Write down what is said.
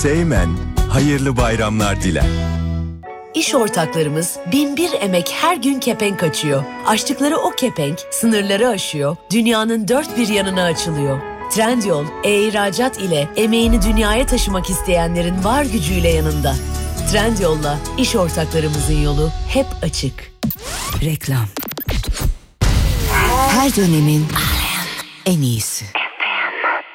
Seymen hayırlı bayramlar diler. İş ortaklarımız binbir emek her gün kepenk açıyor. Açtıkları o kepenk sınırları aşıyor, dünyanın dört bir yanına açılıyor. Trendyol, e-ihracat ile emeğini dünyaya taşımak isteyenlerin var gücüyle yanında. Trendyol'la iş ortaklarımızın yolu hep açık. Reklam. Her dönemin en iyisi.